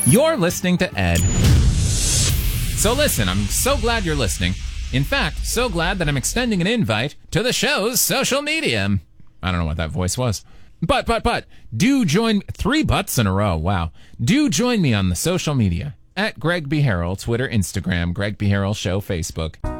You're listening to Ed. So listen, I'm so glad you're listening. In fact, so glad that I'm extending an invite to the show's social media. I don't know what that voice was. But, do join, 3 butts in a row, wow. Do join me on the social media, at Greg B. Harrell, Twitter, Instagram, Greg B. Harrell Show, Facebook.